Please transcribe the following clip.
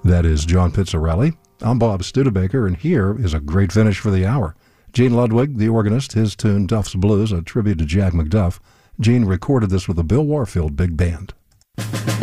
That is John Pizzarelli. I'm Bob Studebaker, and here is a great finish for the hour. Gene Ludwig, the organist, his tune Duff's Blues, a tribute to Jack McDuff. Gene recorded this with the Bill Warfield Big Band.